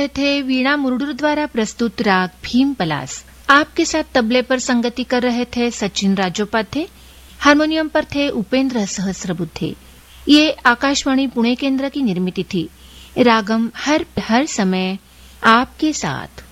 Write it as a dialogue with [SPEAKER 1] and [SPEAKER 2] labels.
[SPEAKER 1] थे वीणा मुर्डूर द्वारा प्रस्तुत राग भीम पलास। आपके साथ तबले पर संगति कर रहे थे सचिन राजोपाध्याय, हारमोनियम पर थे उपेंद्र सहस्रबुद्धे। ये आकाशवाणी पुणे केंद्र की निर्मित थी। रागम हर समय आपके साथ।